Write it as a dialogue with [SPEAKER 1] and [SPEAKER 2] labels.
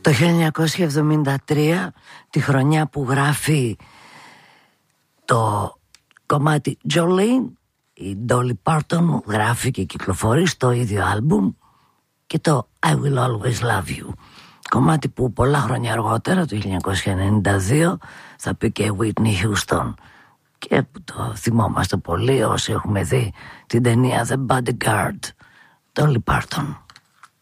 [SPEAKER 1] Το 1973, τη χρονιά που γράφει το κομμάτι Jolene, η Dolly Parton γράφει και κυκλοφορεί στο ίδιο άλμπουμ και το I Will Always Love You, κομμάτι που πολλά χρόνια αργότερα, το 1992, θα πει και Whitney Houston και που το θυμόμαστε πολύ όσοι έχουμε δει την ταινία The Bodyguard. Dolly Parton.